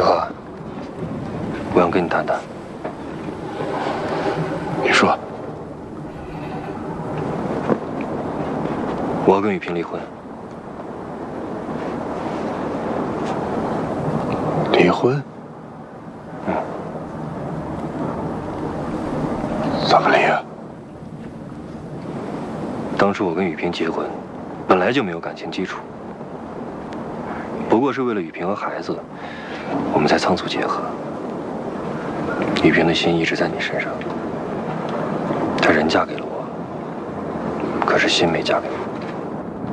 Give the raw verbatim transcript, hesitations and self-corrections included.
和， 我想跟你谈谈。 你说。 我要跟雨萍离婚。 离婚？ 嗯。 怎么离啊？ 当初我跟雨萍结婚，本来就没有感情基础，不过是为了雨萍和孩子，我们才仓促结合。雨萍的心一直在你身上，她人嫁给了我，可是心没嫁给我。